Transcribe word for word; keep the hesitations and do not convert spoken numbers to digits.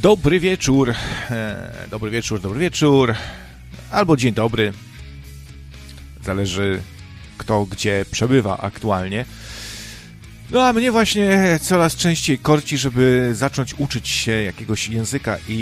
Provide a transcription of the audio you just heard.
Dobry wieczór, e, dobry wieczór, dobry wieczór, albo dzień dobry, zależy kto gdzie przebywa aktualnie. No a mnie właśnie coraz częściej korci, żeby zacząć uczyć się jakiegoś języka i